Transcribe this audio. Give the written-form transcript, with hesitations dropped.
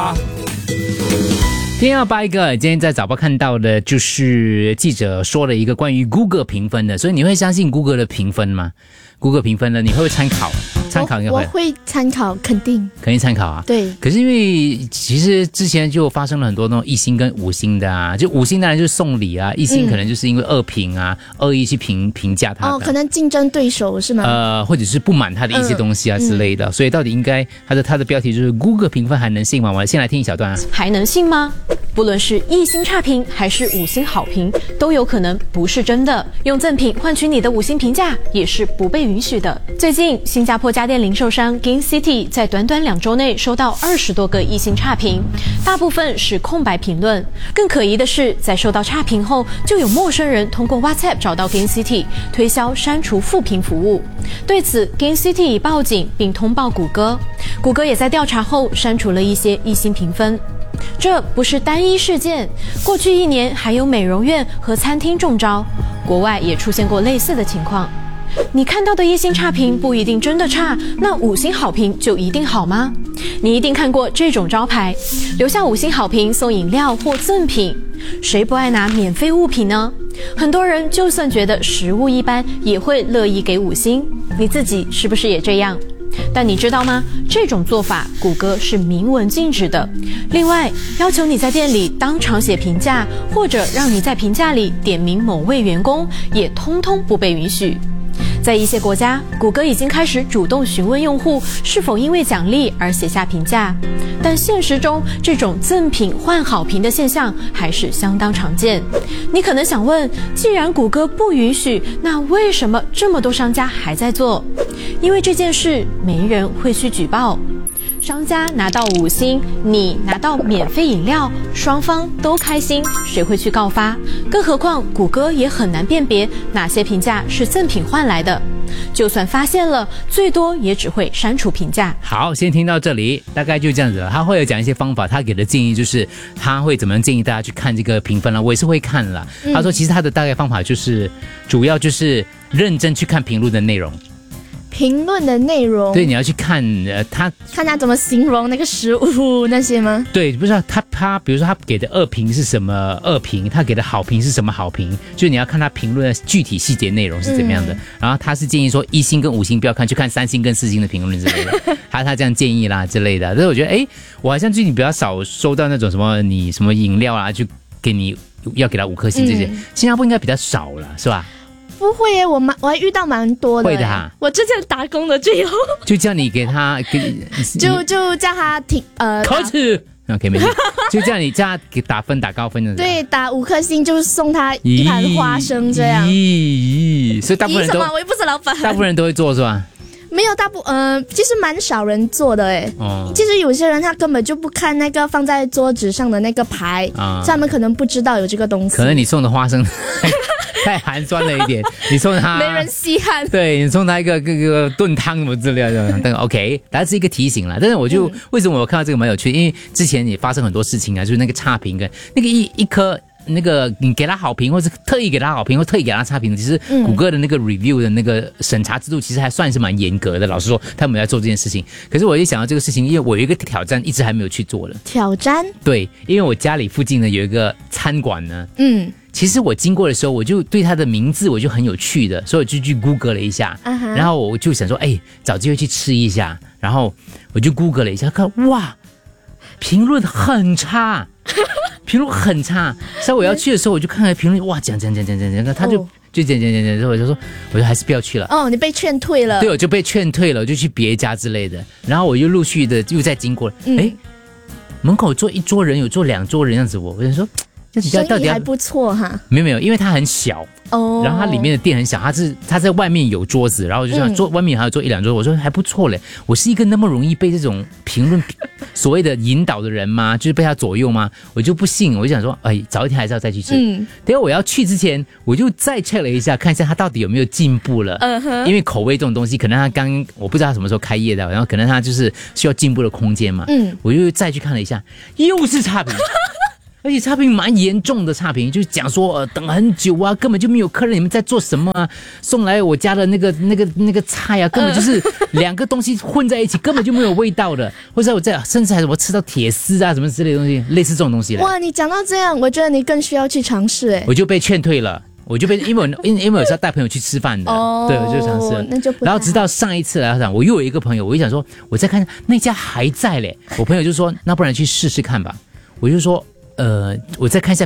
八。今天要扒一个，今天在早报看到的就是记者说了一个关于 Google 评分的，所以你会相信 Google 的评分吗？ Google 评分呢，你会不会参考？参考应该会。 我会参考，肯定参考啊。 对。 可是因为其实之前就发生了很多那种1星跟5星的啊，就5星当然就是送礼啊，1星可能就是因为恶评啊，恶意去评价他的。 可能竞争对手是吗？ 或者是不满他的一些东西啊之类的，所以到底应该他的标题就是 Google 评分还能信吗？我先来听一小段啊。 还能信吗？不论是1星差评还是5星好评，都有可能不是真的。用赠品换取你的5星评价也是不被允许的。最近，新加坡家电零售商 Gain City 在短短2周内收到20多个1星差评，大部分是空白评论。更可疑的是，在收到差评后，就有陌生人通过 WhatsApp 找到 Gain City 推销删除负评服务。对此 ，Gain City 已报警并通报谷歌，谷歌也在调查后删除了一些1星评分。这不是单一事件，过去1年还有美容院和餐厅中招，国外也出现过类似的情况。你看到的1星差评不一定真的差，那5星好评就一定好吗？你一定看过这种招牌，留下5星好评送饮料或赠品，谁不爱拿免费物品呢？很多人就算觉得食物一般，也会乐意给5星，你自己是不是也这样？但你知道吗？这种做法，谷歌是明文禁止的。另外，要求你在店里当场写评价，或者让你在评价里点名某位员工，也通通不被允许。在一些国家，谷歌已经开始主动询问用户是否因为奖励而写下评价，但现实中这种赠品换好评的现象还是相当常见。你可能想问，既然谷歌不允许，那为什么这么多商家还在做？因为这件事没人会去举报。商家拿到5星，你拿到免费饮料，双方都开心，谁会去告发？更何况谷歌也很难辨别哪些评价是赠品换来的，就算发现了，最多也只会删除评价。 好，先听到这里，大概就这样子了。他会有讲一些方法，他给的建议就是他会怎么样建议大家去看这个评分了，我也是会看了。他说其实他的大概方法就是主要就是认真去看评论的内容。 评论的内容， 对，你要去看他怎么形容那个食物那些吗？ 对，不知道他比如说他给的恶评是什么恶评，他给的好评是什么好评，就是你要看他评论的具体细节内容是怎么样的。然后他是建议说1星跟5星不要看，去看3星跟4星的评论之类的。他这样建议啦之类的。但是我觉得，我好像最近比较少收到那种什么饮料啊，就给你要给他5颗星这些，新加坡应该比较少了，是吧？ 不会耶，我还遇到蛮多的。 会的哈， 我之前打工的就有， 就叫你给他就叫他口齿。OK， 没事，就叫他给打高分的。 对，打5颗星就送他一盘花生这样。 所以大部分人都， 我又不是老板， 大部分人都会做是吧？ 没有其实蛮少人做的诶。其实有些人他根本就不看那个放在桌子上的那个牌，所以他们可能不知道有这个东西。 可能你送的花生太寒酸了一点，你送他没人稀罕。 对，你送他一个炖汤什么之类的，但 OK， 它是一个提醒啦。但是我就为什么我看到这个蛮有趣，因为之前也发生很多事情啊，就是那个差评跟那个一颗。那个你给他好评，或是特意给他好评，或特意给他差评，其实谷歌的那个 review 的那个审查制度其实还算是蛮严格的。老实说，他们在做这件事情。可是我一想到这个事情，因为我有一个挑战一直还没有去做的。 挑战？对， 因为我家里附近呢有一个餐馆呢，其实我经过的时候，我就对它的名字我就很有趣的，所以我就去 Google 了一下，然后我就想说，找机会去吃一下，然后我就 Google 了一下，看哇，评论很差。评论很差，所以我要去的时候，我就看看评论，哇，讲，他就讲，然后我就说，我就还是不要去了。 你被劝退了。对， 我就被劝退了，我就去别家之类的。然后我又陆续的又在经过，门口坐1桌人，有坐2桌人这样子，我就说，这几家到底还不错哈。 没有，因为它很小。然后它里面的店很小，它在外面有桌子，然后就像外面还有坐1-2桌，我说还不错嘞。我是一个那么容易被这种评论所谓的引导的人吗？就是被他左右吗？我就不信，我就想说，早一天还是要再去吃。等下我要去之前，我就再 check 了一下，看一下他到底有没有进步了。因为口味这种东西，可能他我不知道他什么时候开业的，然后可能他就是需要进步的空间嘛。我又再去看了一下，又是差评。 而且差评蛮严重的差评，就是讲说等很久啊，根本就没有客人，你们在做什么啊？送来我家的那个菜啊，根本就是2个东西混在一起，根本就没有味道的，或者我甚至还什么吃到铁丝啊什么之类的东西，类似这种东西。 哇，你讲到这样，我觉得你更需要去尝试我就被劝退了。我就因为我是要带朋友去吃饭的，对，我就尝试了。 那就不然后直到上一次来讲，我又有一个朋友，我就想说，我再看那家还在嘞，我朋友就说，那不然去试试看吧。我就说，我再看一下